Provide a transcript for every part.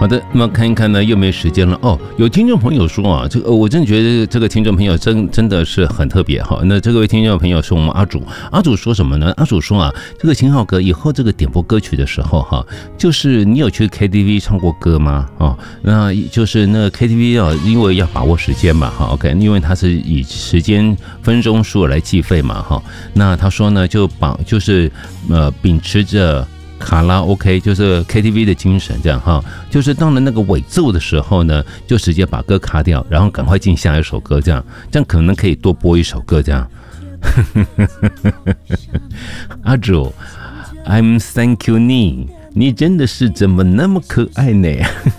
好的，那么看一看呢，又没时间了哦。有听众朋友说啊，这个我真觉得这个听众朋友真的是很特别哈。那这位听众朋友是我们阿主，阿主说什么呢？阿主说啊，这个秦昊哥以后这个点播歌曲的时候哈，就是你有去 KTV 唱过歌吗？哦，那就是那个 KTV 啊，因为要把握时间嘛哈 ，OK， 因为它是以时间分钟数来计费嘛哈。那他说呢，就是秉持着卡拉 OK 就是 KTV 的精神，这样哈，就是到了那个尾奏的时候呢，就直接把歌卡掉，然后赶快进下一首歌，这样可能可以多播一首歌，这样。阿主 ，I'm thank you 你真的是怎么那么可爱呢？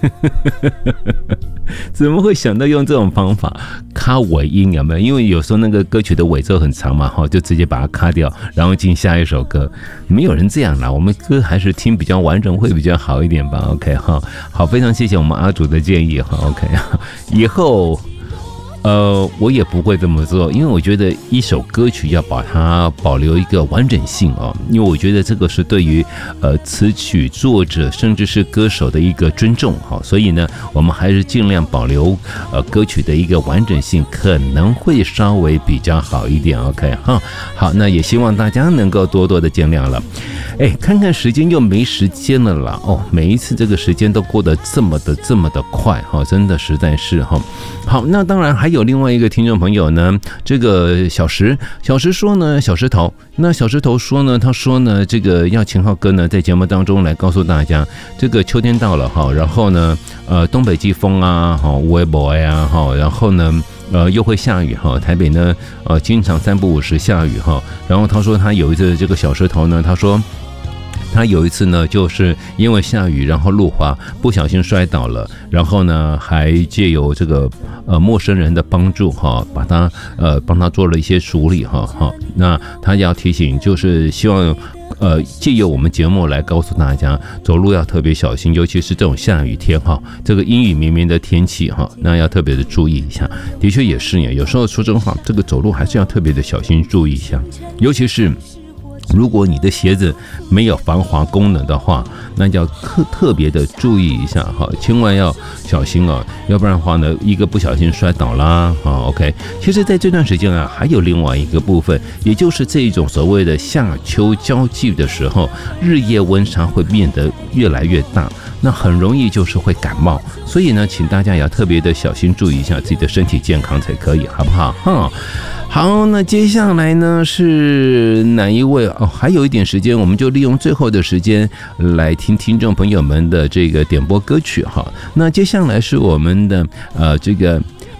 怎么会想到用这种方法卡尾音？有没有？因为有时候那个歌曲的尾奏很长嘛，就直接把它卡掉，然后进下一首歌。没有人这样啦，我们歌还是听比较完整会比较好一点吧。OK 哈，好，非常谢谢我们阿主的建议哈。OK， 以后。我也不会这么做，因为我觉得一首歌曲要把它保留一个完整性哦，因为我觉得这个是对于词曲作者甚至是歌手的一个尊重哈，所以呢，我们还是尽量保留歌曲的一个完整性，可能会稍微比较好一点。OK 哈，好，那也希望大家能够多多的见谅了。哎，看看时间又没时间了啦哦，每一次这个时间都过得这么的快哈，真的实在是哈。好，那当然还有另外一个听众朋友呢，这个小石说呢，小石头说呢，他说呢，这个要秦昊哥呢在节目当中来告诉大家，这个秋天到了哈，然后呢，东北季风啊，哈，微博呀，哈，然后呢。又会下雨哈，台北呢，经常3不5时下雨哈。然后他说他有一次这个小石头呢，他说他有一次呢，就是因为下雨，然后路滑，不小心摔倒了，然后呢，还借由这个陌生人的帮助哈，把他帮他做了一些处理哈。好，那他要提醒，就是希望。借由我们节目来告诉大家，走路要特别小心，尤其是这种下雨天哈，这个阴雨绵绵的天气哈，那要特别的注意一下。的确也是有时候说真话，这个走路还是要特别的小心注意一下，尤其是。如果你的鞋子没有防滑功能的话，那就要特别的注意一下哈，千万要小心哦，要不然的话呢，一个不小心摔倒啦。好 ，OK。其实，在这段时间啊，还有另外一个部分，也就是这一种所谓的夏秋交际的时候，日夜温差会变得越来越大，那很容易就是会感冒，所以呢，请大家也要特别的小心注意一下自己的身体健康才可以，好不好？哈。好，那接下来呢是哪一位哦？还有一点时间，我们就利用最后的时间来听听众朋友们的这个点播歌曲哈。那接下来是我们的这个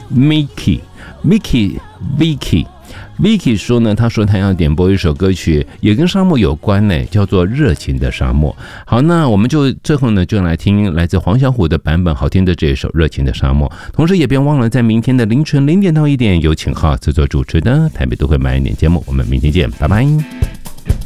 Vicky 说呢，他说他要点播一首歌曲，也跟沙漠有关呢，叫做《热情的沙漠》。好，那我们就最后呢，就来听来自黄小琥的版本，好听的这一首《热情的沙漠》。同时也别忘了，在明天的凌晨0点到1点，有秦昊制作主持的台北都会慢一点节目，我们明天见，拜拜。